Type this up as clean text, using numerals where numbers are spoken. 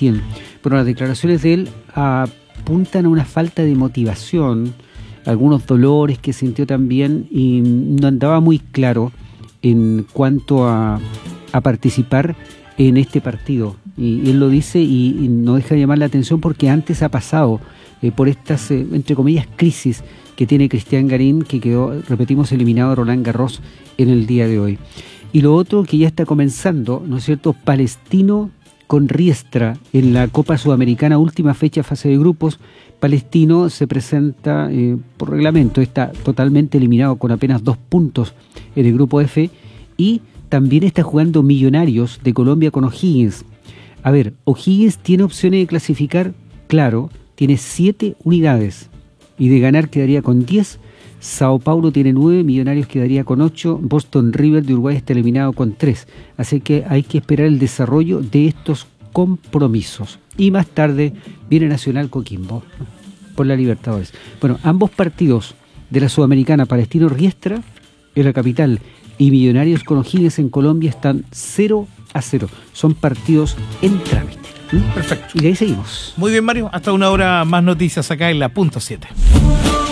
Martín. Pero las declaraciones de él apuntan a una falta de motivación, algunos dolores que sintió también y no andaba muy claro en cuanto a participar en este partido. Y él lo dice y no deja de llamar la atención porque antes ha pasado por estas, entre comillas, crisis que tiene Cristian Garín, que quedó, repetimos, eliminado de Roland Garros en el día de hoy. Y lo otro que ya está comenzando, ¿no es cierto?, Palestino con Riestra en la Copa Sudamericana, última fecha, fase de grupos. Palestino se presenta por reglamento, está totalmente eliminado con apenas 2 puntos en el grupo F, y también está jugando Millonarios de Colombia con O'Higgins. A ver, O'Higgins tiene opciones de clasificar, claro, tiene 7 unidades y de ganar quedaría con 10. Sao Paulo tiene 9, Millonarios quedaría con 8, Boston River de Uruguay está eliminado con 3. Así que hay que esperar el desarrollo de estos compromisos. Y más tarde viene Nacional Coquimbo por la Libertadores. Bueno, ambos partidos de la Sudamericana, Palestino Riestra en la capital y Millonarios con O'Higgins en Colombia, están 0-0. Son partidos en trámite. Perfecto. Y de ahí seguimos. Muy bien, Mario. Hasta una hora más noticias acá en la punto 7.